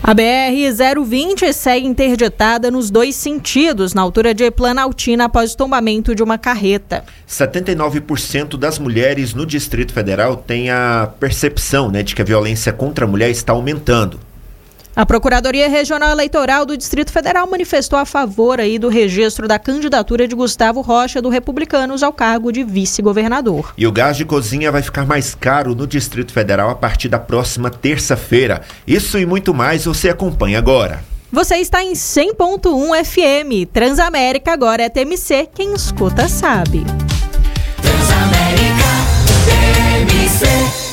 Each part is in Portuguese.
A BR-020 segue interditada nos dois sentidos, na altura de Planaltina, após o tombamento de uma carreta. 79% das mulheres no Distrito Federal têm a percepção, de que a violência contra a mulher está aumentando. A Procuradoria Regional Eleitoral do Distrito Federal manifestou a favor do registro da candidatura de Gustavo Rocha, do Republicanos, ao cargo de vice-governador. E o gás de cozinha vai ficar mais caro no Distrito Federal a partir da próxima terça-feira. Isso e muito mais você acompanha agora. Você está em 100.1 FM. Transamérica agora é TMC. Quem escuta sabe. Transamérica, TMC.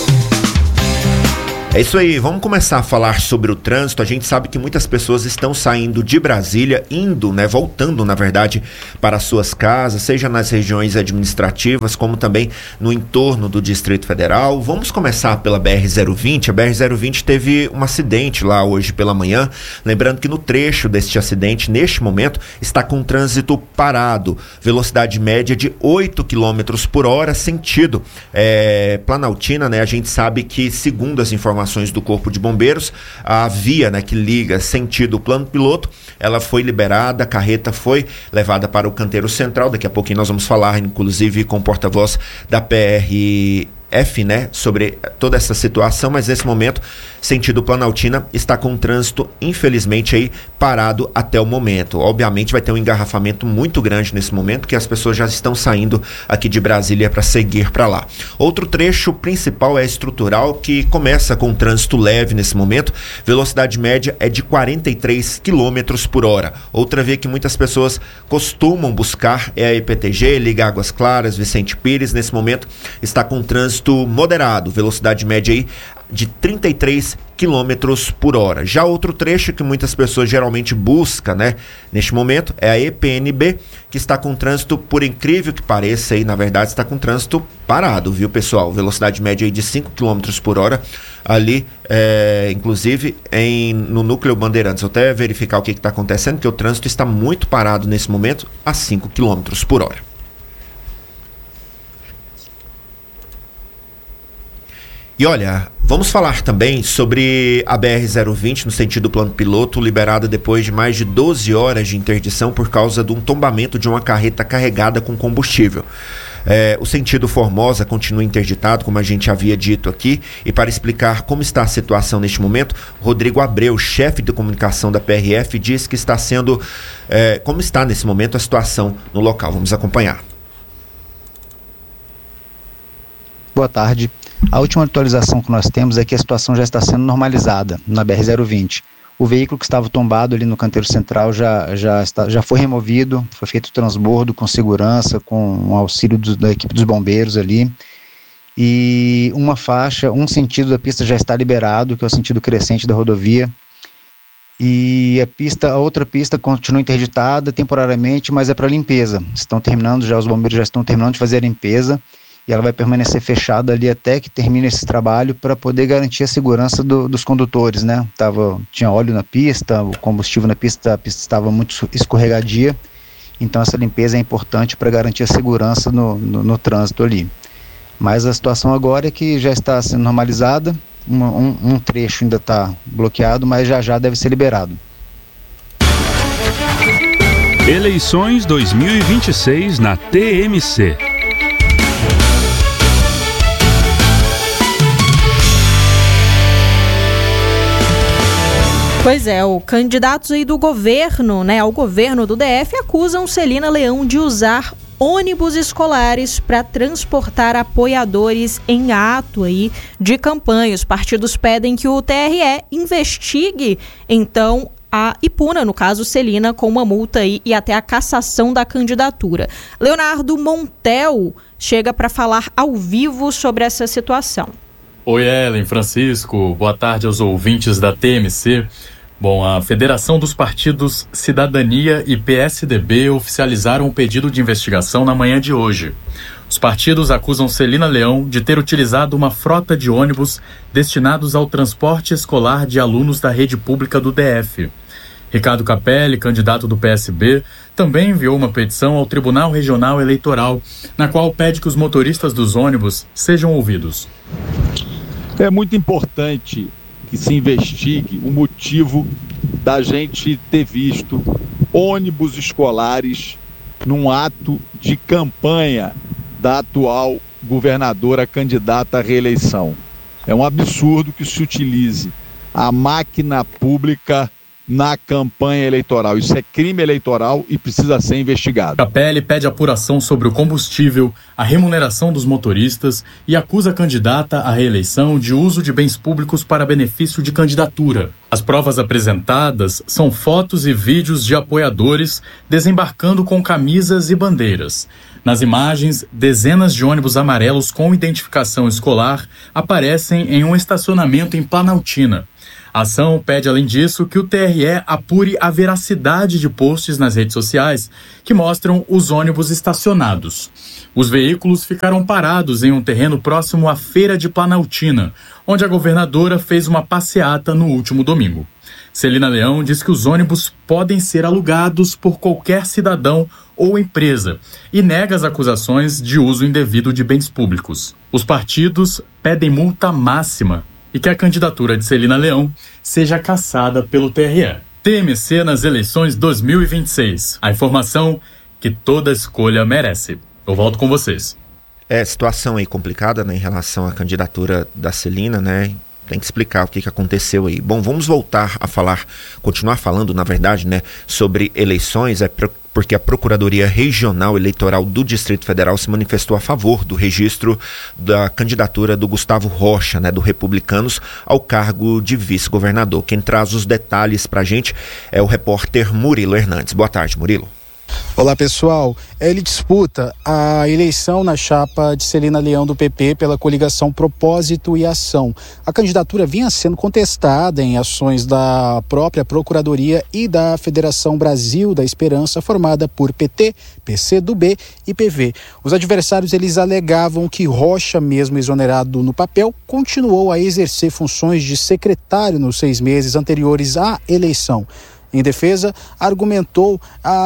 É isso aí, vamos começar a falar sobre o trânsito. A gente sabe que muitas pessoas estão saindo de Brasília, voltando, na verdade, para suas casas, seja nas regiões administrativas, como também no entorno do Distrito Federal. Vamos começar pela BR-020. A BR-020 teve um acidente lá hoje pela manhã. Lembrando que no trecho deste acidente, neste momento, está com trânsito parado. Velocidade média de 8 km por hora, sentido Planaltina, A gente sabe que, segundo as informações do Corpo de Bombeiros, a via que liga sentido plano piloto, ela foi liberada, a carreta foi levada para o canteiro central. Daqui a pouquinho nós vamos falar, inclusive, com o porta-voz da PRF, sobre toda essa situação, mas nesse momento, sentido Planaltina está com o trânsito, infelizmente, parado até o momento. Obviamente vai ter um engarrafamento muito grande nesse momento, porque as pessoas já estão saindo aqui de Brasília para seguir para lá. Outro trecho principal é estrutural, que começa com trânsito leve nesse momento. Velocidade média é de 43 km por hora. Outra via que muitas pessoas costumam buscar é a EPTG, Liga Águas Claras, Vicente Pires. Nesse momento está com trânsito moderado, velocidade média de 33 km por hora. Já outro trecho que muitas pessoas geralmente buscam, neste momento, é a EPNB, que está com trânsito, por incrível que pareça, na verdade está com trânsito parado, viu, pessoal? Velocidade média de 5 km por hora, ali, inclusive, no núcleo Bandeirantes. Vou até verificar o que está acontecendo, porque o trânsito está muito parado nesse momento, a 5 km por hora. E olha, vamos falar também sobre a BR-020 no sentido plano piloto, liberada depois de mais de 12 horas de interdição por causa de um tombamento de uma carreta carregada com combustível. O sentido Formosa continua interditado, como a gente havia dito aqui, e para explicar como está a situação neste momento, Rodrigo Abreu, chefe de comunicação da PRF, diz que está sendo, como está nesse momento a situação no local. Vamos acompanhar. Boa tarde. A última atualização que nós temos é que a situação já está sendo normalizada na BR-020. O veículo que estava tombado ali no canteiro central já foi removido, foi feito o transbordo com segurança, com o auxílio da equipe dos bombeiros ali. E um sentido da pista já está liberado, que é o sentido crescente da rodovia. E a outra pista continua interditada temporariamente, mas é para limpeza. Os bombeiros já estão terminando de fazer a limpeza. E ela vai permanecer fechada ali até que termine esse trabalho para poder garantir a segurança dos condutores, Tinha óleo na pista, o combustível na pista, a pista estava muito escorregadia, então essa limpeza é importante para garantir a segurança no trânsito ali. Mas a situação agora é que já está sendo normalizada, um trecho ainda está bloqueado, mas já deve ser liberado. Eleições 2026 na TMC. Pois é, os candidatos do governo, ao governo do DF, acusam Celina Leão de usar ônibus escolares para transportar apoiadores em ato de campanha. Os partidos pedem que o TRE investigue, então, e puna, no caso, Celina, com uma multa e até a cassação da candidatura. Leonardo Montel chega para falar ao vivo sobre essa situação. Oi, Ellen, Francisco, boa tarde aos ouvintes da TMC. Bom, a Federação dos Partidos Cidadania e PSDB oficializaram o pedido de investigação na manhã de hoje. Os partidos acusam Celina Leão de ter utilizado uma frota de ônibus destinados ao transporte escolar de alunos da rede pública do DF. Ricardo Capelli, candidato do PSB, também enviou uma petição ao Tribunal Regional Eleitoral, na qual pede que os motoristas dos ônibus sejam ouvidos. É muito importante que se investigue o motivo da gente ter visto ônibus escolares num ato de campanha da atual governadora candidata à reeleição. É um absurdo que se utilize a máquina pública na campanha eleitoral. Isso é crime eleitoral e precisa ser investigado. A PL pede apuração sobre o combustível, a remuneração dos motoristas e acusa a candidata à reeleição de uso de bens públicos para benefício de candidatura. As provas apresentadas são fotos e vídeos de apoiadores desembarcando com camisas e bandeiras. Nas imagens, dezenas de ônibus amarelos com identificação escolar aparecem em um estacionamento em Planaltina. A ação pede, além disso, que o TRE apure a veracidade de posts nas redes sociais que mostram os ônibus estacionados. Os veículos ficaram parados em um terreno próximo à Feira de Planaltina, onde a governadora fez uma passeata no último domingo. Celina Leão diz que os ônibus podem ser alugados por qualquer cidadão ou empresa e nega as acusações de uso indevido de bens públicos. Os partidos pedem multa máxima e que a candidatura de Celina Leão seja cassada pelo TRE. TMC nas eleições 2026. A informação que toda escolha merece. Eu volto com vocês. Situação aí complicada, né, em relação à candidatura da Celina, né? Tem que explicar o que aconteceu aí. Bom, vamos voltar a continuar falando, na verdade, né, sobre eleições, porque a Procuradoria Regional Eleitoral do Distrito Federal se manifestou a favor do registro da candidatura do Gustavo Rocha, né, do Republicanos, ao cargo de vice-governador. Quem traz os detalhes pra gente é o repórter Murilo Hernandes. Boa tarde, Murilo. Olá, pessoal. Ele disputa a eleição na chapa de Celina Leão do PP pela coligação Propósito e Ação. A candidatura vinha sendo contestada em ações da própria Procuradoria e da Federação Brasil da Esperança, formada por PT, PCdoB e PV. Os adversários, eles alegavam que Rocha, mesmo exonerado no papel, continuou a exercer funções de secretário nos 6 meses anteriores à eleição. Em defesa, argumentou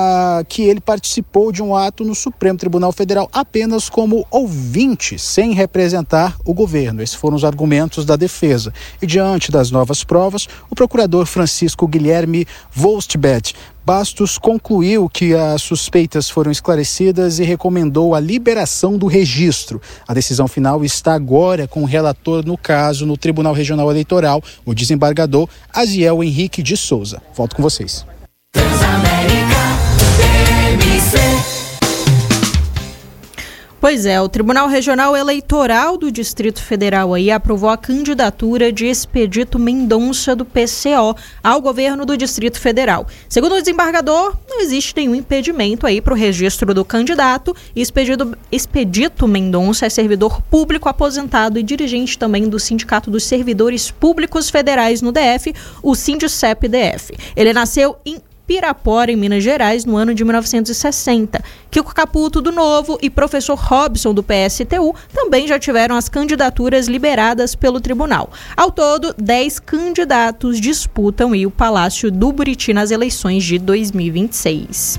que ele participou de um ato no Supremo Tribunal Federal apenas como ouvinte, sem representar o governo. Esses foram os argumentos da defesa. E diante das novas provas, o procurador Francisco Guilherme Volstbeth Bastos concluiu que as suspeitas foram esclarecidas e recomendou a liberação do registro. A decisão final está agora com o relator no caso no Tribunal Regional Eleitoral, o desembargador Aziel Henrique de Souza. Volto com vocês. Pois é, o Tribunal Regional Eleitoral do Distrito Federal aí aprovou a candidatura de Expedito Mendonça do PCO ao governo do Distrito Federal. Segundo o desembargador, não existe nenhum impedimento aí para o registro do candidato. Expedito Mendonça é servidor público aposentado e dirigente também do Sindicato dos Servidores Públicos Federais no DF, o Sindicep-DF. Ele nasceu em Pirapora, em Minas Gerais, no ano de 1960. Kiko Caputo, do Novo, e professor Robson, do PSTU, também já tiveram as candidaturas liberadas pelo tribunal. Ao todo, 10 candidatos disputam o Palácio do Buriti nas eleições de 2026.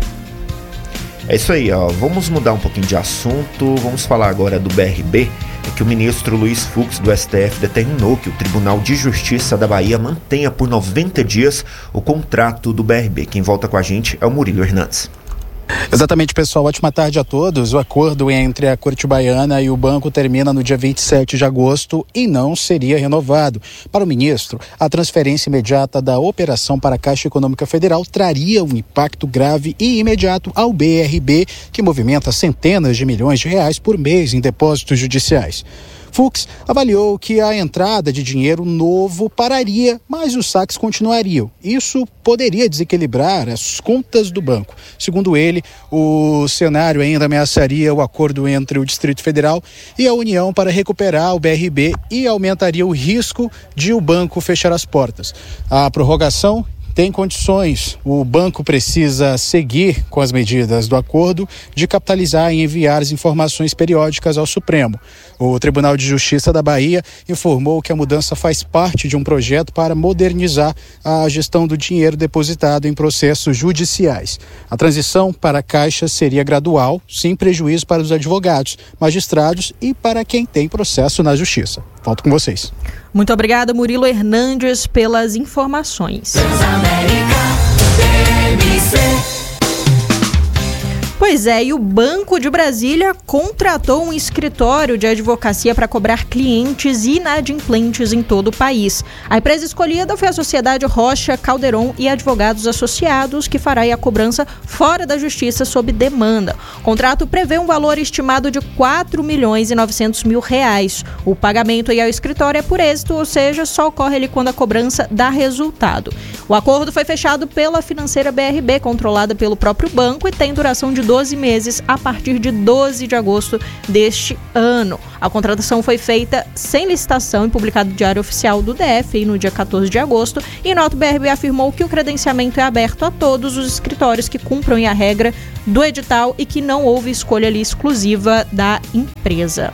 É isso aí, ó. Vamos mudar um pouquinho de assunto, vamos falar agora do BRB, que o ministro Luiz Fux do STF determinou que o Tribunal de Justiça da Bahia mantenha por 90 dias o contrato do BRB. Quem volta com a gente é o Murilo Hernandes. Exatamente, pessoal. Ótima tarde a todos. O acordo entre a Corte Baiana e o banco termina no dia 27 de agosto e não seria renovado. Para o ministro, a transferência imediata da operação para a Caixa Econômica Federal traria um impacto grave e imediato ao BRB, que movimenta centenas de milhões de reais por mês em depósitos judiciais. Fux avaliou que a entrada de dinheiro novo pararia, mas os saques continuariam. Isso poderia desequilibrar as contas do banco. Segundo ele, o cenário ainda ameaçaria o acordo entre o Distrito Federal e a União para recuperar o BRB e aumentaria o risco de o banco fechar as portas. A prorrogação tem condições. O banco precisa seguir com as medidas do acordo de capitalizar e enviar as informações periódicas ao Supremo. O Tribunal de Justiça da Bahia informou que a mudança faz parte de um projeto para modernizar a gestão do dinheiro depositado em processos judiciais. A transição para a Caixa seria gradual, sem prejuízo para os advogados, magistrados e para quem tem processo na Justiça. Volto com vocês. Muito obrigada, Murilo Hernandes, pelas informações. Pois é, e o Banco de Brasília contratou um escritório de advocacia para cobrar clientes inadimplentes em todo o país. A empresa escolhida foi a Sociedade Rocha Calderon e Advogados Associados, que fará a cobrança fora da justiça sob demanda. O contrato prevê um valor estimado de R$4.900.000. O pagamento ao escritório é por êxito, ou seja, só ocorre ali quando a cobrança dá resultado. O acordo foi fechado pela financeira BRB, controlada pelo próprio banco, e tem duração de 12 meses a partir de 12 de agosto deste ano. A contratação foi feita sem licitação e publicado no Diário Oficial do DF no dia 14 de agosto. E nota, o BRB afirmou que o credenciamento é aberto a todos os escritórios que cumpram a regra do edital e que não houve escolha ali exclusiva da empresa.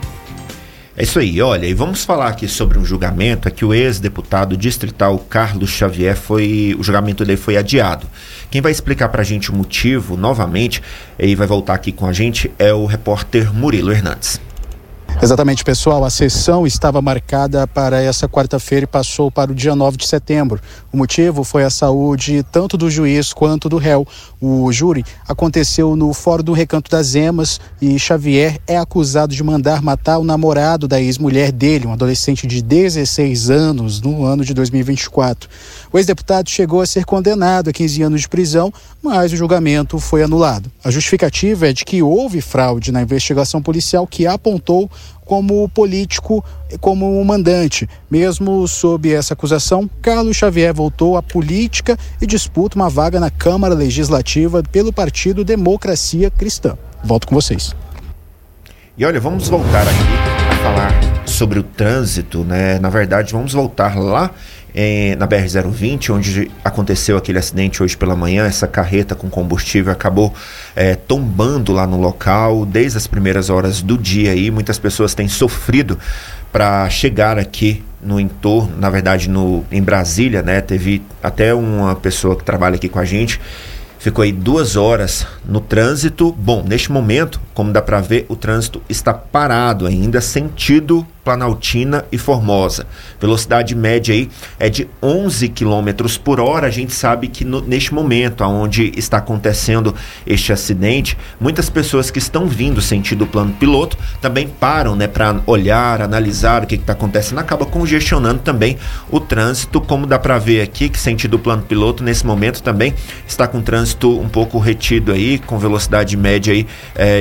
É isso aí, olha, e vamos falar aqui sobre um julgamento, é que o ex-deputado distrital Carlos Xavier o julgamento dele foi adiado. Quem vai explicar pra gente o motivo, novamente, e vai voltar aqui com a gente, é o repórter Murilo Hernandes. Exatamente, pessoal. A sessão estava marcada para essa quarta-feira e passou para o dia 9 de setembro. O motivo foi a saúde tanto do juiz quanto do réu. O júri aconteceu no Fórum do Recanto das Emas e Xavier é acusado de mandar matar o namorado da ex-mulher dele, um adolescente de 16 anos, no ano de 2024. O ex-deputado chegou a ser condenado a 15 anos de prisão, mas o julgamento foi anulado. A justificativa é de que houve fraude na investigação policial que apontou como político, como mandante. Mesmo sob essa acusação, Carlos Xavier voltou à política e disputa uma vaga na Câmara Legislativa pelo Partido Democracia Cristã. Volto com vocês. E olha, vamos voltar aqui a falar sobre o trânsito, né? Na verdade, vamos voltar lá na BR-020, onde aconteceu aquele acidente hoje pela manhã. Essa carreta com combustível acabou tombando lá no local desde as primeiras horas do dia aí. Muitas pessoas têm sofrido para chegar aqui no entorno, na verdade em Brasília, né? Teve até uma pessoa que trabalha aqui com a gente, ficou aí 2 horas no trânsito. Bom, neste momento, como dá para ver, o trânsito está parado ainda, sentido Planaltina e Formosa. Velocidade média aí é de 11 km por hora. A gente sabe que neste momento, onde está acontecendo este acidente, muitas pessoas que estão vindo sentido plano piloto também param, né, para olhar, analisar o que está acontecendo. Acaba congestionando também o trânsito, como dá para ver aqui, que sentido plano piloto nesse momento também está com trânsito um pouco retido aí, com velocidade média aí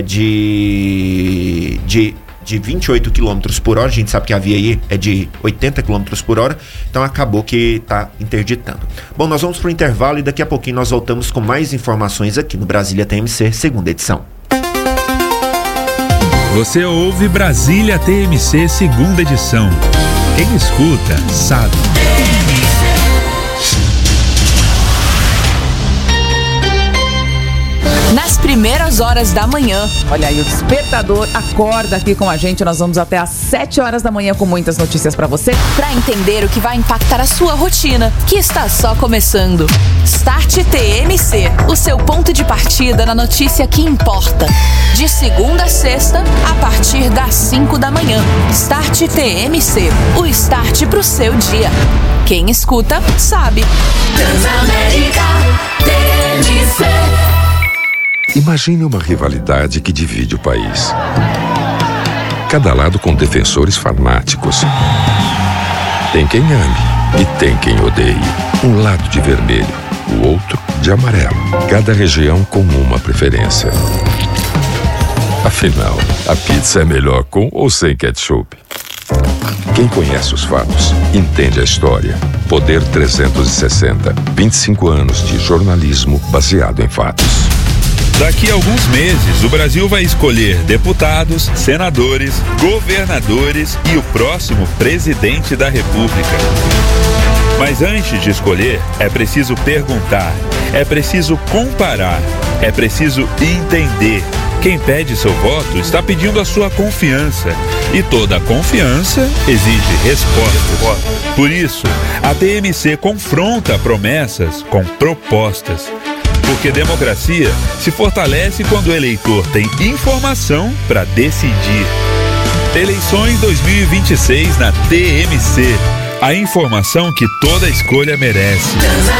de 28 km por hora. A gente sabe que a via aí é de 80 km por hora, então acabou que está interditando. Bom, nós vamos para o intervalo e daqui a pouquinho nós voltamos com mais informações aqui no Brasília TMC, segunda edição. Você ouve Brasília TMC, segunda edição. Quem escuta, sabe. Nas primeiras horas da manhã. Olha aí, o despertador acorda aqui com a gente. Nós vamos até às 7 horas da manhã com muitas notícias pra você, pra entender o que vai impactar a sua rotina, que está só começando. Start TMC, o seu ponto de partida na notícia que importa. De segunda a sexta, a partir das 5 da manhã. Start TMC, o start pro seu dia. Quem escuta, sabe. Transamérica TMC. Imagine uma rivalidade que divide o país. Cada lado com defensores fanáticos. Tem quem ame e tem quem odeie. Um lado de vermelho, o outro de amarelo. Cada região com uma preferência. Afinal, a pizza é melhor com ou sem ketchup? Quem conhece os fatos, entende a história. Poder 360. 25 anos de jornalismo baseado em fatos. Daqui a alguns meses, o Brasil vai escolher deputados, senadores, governadores e o próximo presidente da República. Mas antes de escolher, é preciso perguntar, é preciso comparar, é preciso entender. Quem pede seu voto está pedindo a sua confiança. E toda confiança exige respostas. Por isso, a TMC confronta promessas com propostas. Porque democracia se fortalece quando o eleitor tem informação para decidir. Eleições 2026 na TMC. A informação que toda escolha merece.